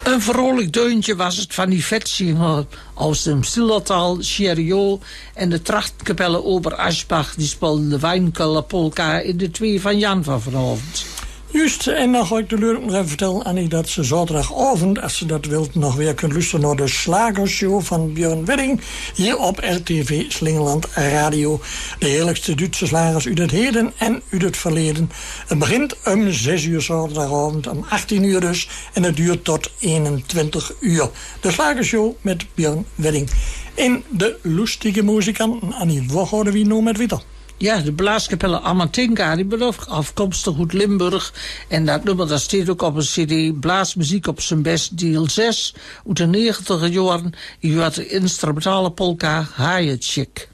Een vrolijk deuntje was het van die vetsinger aus dem Zillertal, Cheriot en de Trachtkapelle Ober-Aschbach. Die speelden de Wijnkellerpolka in de 2 van Jan van vanavond. Juist, en dan ga ik de leuk nog even vertellen, Annie, dat ze zaterdagavond, als ze dat wilt, nog weer kunt luisteren naar de slagershow van Björn Wedding, hier op RTV Slingeland Radio. De heerlijkste Duitse slagers uit het heden en uit het verleden. Het begint om 6 uur zaterdagavond, om 18 uur dus, en het duurt tot 21 uur. De slagershow met Björn Wedding. En de lustige muzikanten, Annie, waar gaan we nou met Witter? Ja, de blaaskapelle Amatinka, die belooft afkomstig uit Limburg. En dat nummer dat staat ook op een cd, Blaasmuziek op zijn best, deel 6, uit de 90e jaren. Je had de instrumentale polka Hajetschik.